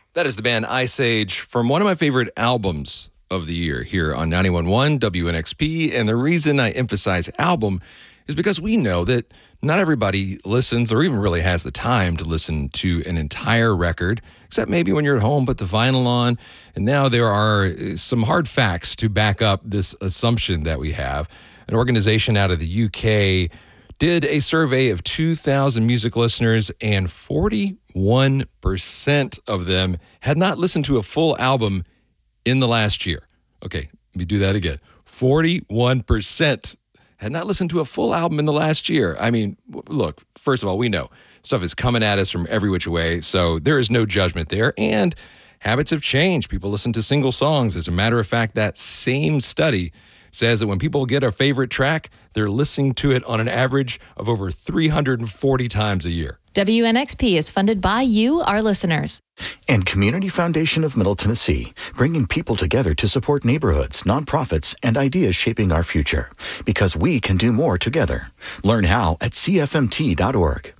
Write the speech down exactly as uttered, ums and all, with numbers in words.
That is the band Ice Age from one of my favorite albums of the year here on ninety-one point one W N X P. And the reason I emphasize album is because we know that not everybody listens or even really has the time to listen to an entire record, except maybe when you're at home, put the vinyl on. And now there are some hard facts to back up this assumption that we have. An organization out of the U K did a survey of two thousand music listeners, and forty-one percent of them had not listened to a full album in the last year. Okay, let me do that again. forty-one percent had not listened to a full album in the last year. I mean, look, first of all, we know stuff is coming at us from every which way, so there is no judgment there, and habits have changed. People listen to single songs. As a matter of fact, that same study says that when people get a favorite track, they're listening to it on an average of over three hundred forty times a year. W N X P is funded by you, our listeners. And Community Foundation of Middle Tennessee, bringing people together to support neighborhoods, nonprofits, and ideas shaping our future. Because we can do more together. Learn how at C F M T dot org.